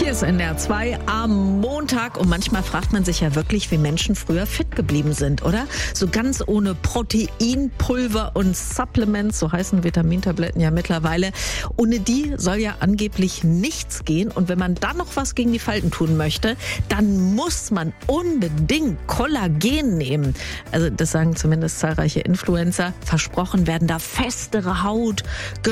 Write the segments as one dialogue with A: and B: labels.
A: Hier ist NDR 2 am Montag und manchmal fragt man sich ja wirklich, wie Menschen früher fit geblieben sind, oder? So ganz ohne Proteinpulver und Supplements, so heißen Vitamintabletten ja mittlerweile. Ohne die soll ja angeblich nichts gehen und wenn man dann noch was gegen die Falten tun möchte, dann muss man unbedingt Kollagen nehmen. Also das sagen zumindest zahlreiche Influencer. Versprochen werden da festere Haut,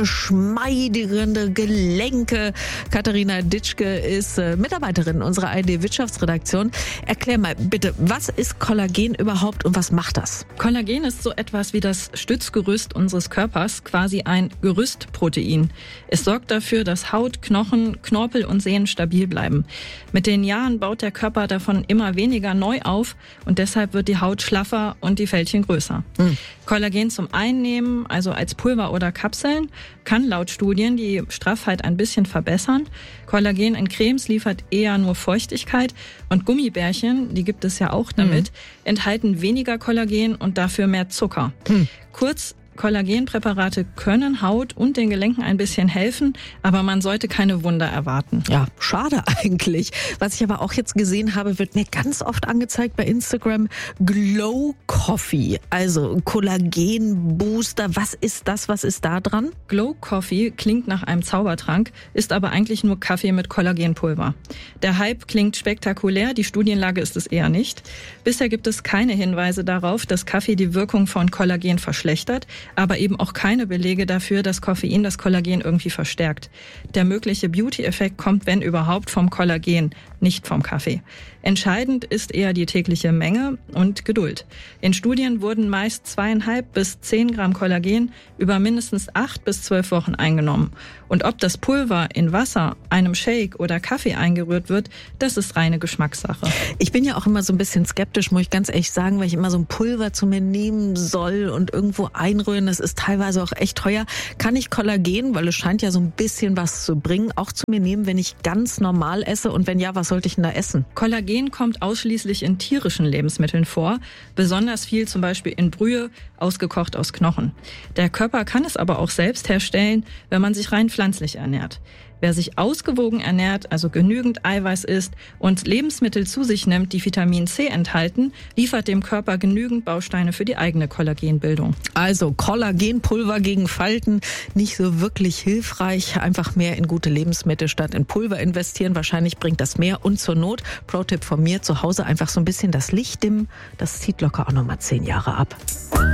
A: geschmeidigere Gelenke. Katharina Ditschke ist Mitarbeiterin unserer ARD-Wirtschaftsredaktion. Erklär mal bitte, was ist Kollagen überhaupt und was macht das?
B: Kollagen ist so etwas wie das Stützgerüst unseres Körpers, quasi ein Gerüstprotein. Es sorgt dafür, dass Haut, Knochen, Knorpel und Sehnen stabil bleiben. Mit den Jahren baut der Körper davon immer weniger neu auf und deshalb wird die Haut schlaffer und die Fältchen größer. Kollagen zum Einnehmen, also als Pulver oder Kapseln, kann laut Studien die Straffheit ein bisschen verbessern. Kollagen in Cremes liefert eher nur Feuchtigkeit und Gummibärchen, die gibt es ja auch damit, enthalten weniger Kollagen und dafür mehr Zucker. Kurz, Kollagenpräparate können Haut und den Gelenken ein bisschen helfen, aber man sollte keine Wunder erwarten.
A: Ja, schade eigentlich. Was ich aber auch jetzt gesehen habe, wird mir ganz oft angezeigt bei Instagram Glow Coffee, also Kollagenbooster. Was ist das? Was ist da dran?
B: Glow Coffee klingt nach einem Zaubertrank, ist aber eigentlich nur Kaffee mit Kollagenpulver. Der Hype klingt spektakulär, die Studienlage ist es eher nicht. Bisher gibt es keine Hinweise darauf, dass Kaffee die Wirkung von Kollagen verschlechtert, aber eben auch keine Belege dafür, dass Koffein das Kollagen irgendwie verstärkt. Der mögliche Beauty-Effekt kommt, wenn überhaupt, vom Kollagen, nicht vom Kaffee. Entscheidend ist eher die tägliche Menge und Geduld. In Studien wurden meist 2,5 bis 10 Gramm Kollagen über mindestens 8 bis 12 Wochen eingenommen. Und ob das Pulver in Wasser, einem Shake oder Kaffee eingerührt wird, das ist reine Geschmackssache.
A: Ich bin ja auch immer so ein bisschen skeptisch, muss ich ganz ehrlich sagen, weil ich immer so ein Pulver zu mir nehmen soll und irgendwo einrühren. Das ist teilweise auch echt teuer. Kann ich Kollagen, weil es scheint ja so ein bisschen was zu bringen, auch zu mir nehmen, wenn ich ganz normal esse? Und wenn ja, was sollte ich denn da essen?
B: Kollagen kommt ausschließlich in tierischen Lebensmitteln vor, besonders viel zum Beispiel in Brühe, ausgekocht aus Knochen. Der Körper kann es aber auch selbst herstellen, wenn man sich rein pflanzlich ernährt. Wer sich ausgewogen ernährt, also genügend Eiweiß isst und Lebensmittel zu sich nimmt, die Vitamin C enthalten, liefert dem Körper genügend Bausteine für die eigene Kollagenbildung.
A: Also Kollagenpulver gegen Falten, nicht so wirklich hilfreich. Einfach mehr in gute Lebensmittel statt in Pulver investieren. Wahrscheinlich bringt das mehr. Und zur Not, Pro-Tipp von mir, zu Hause einfach so ein bisschen das Licht dimmen. Das zieht locker auch nochmal 10 Jahre ab.